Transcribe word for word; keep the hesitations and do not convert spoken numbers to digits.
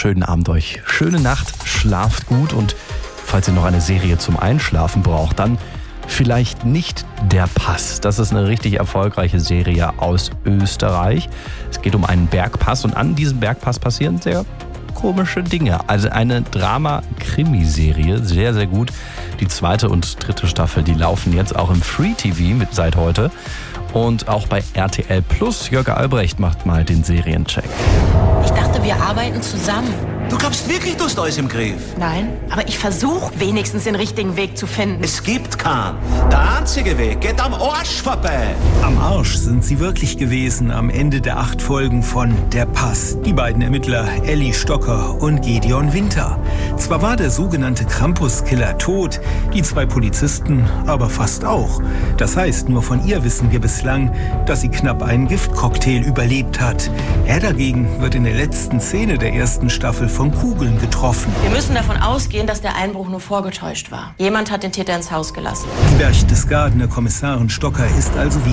schönen Abend euch. Schöne Nacht, schlaft gut und falls ihr noch eine Serie zum Einschlafen braucht, dann vielleicht nicht Der Pass. Das ist eine richtig erfolgreiche Serie aus Österreich. Es geht um einen Bergpass und an diesem Bergpass passieren sehr komische Dinge. Also eine Drama-Krimiserie, sehr, sehr gut. Die zweite und dritte Staffel, die laufen jetzt auch im Free-T V mit seit heute. Und auch bei R T L Plus. Jörg Albrecht macht mal den Seriencheck. Ich dachte, wir arbeiten zusammen. Du glaubst wirklich, du hast alles im Griff? Nein, aber ich versuche wenigstens den richtigen Weg zu finden. Es gibt keinen. Der einzige Weg geht am Arsch vorbei. Am Arsch sind sie wirklich gewesen am Ende der acht Folgen von Der Pass. Die beiden Ermittler Elli Stocker und Gedeon Winter. Zwar war der sogenannte Krampus-Killer tot, die zwei Polizisten aber fast auch. Das heißt, nur von ihr wissen wir bislang, dass sie knapp einen Giftcocktail überlebt hat. Er dagegen wird in der letzten Szene der ersten Staffel von Kugeln getroffen. Wir müssen davon ausgehen, dass der Einbruch nur vorgetäuscht war. Jemand hat den Täter ins Haus gelassen. Die Berchtesgadener Kommissarin Stocker ist also wie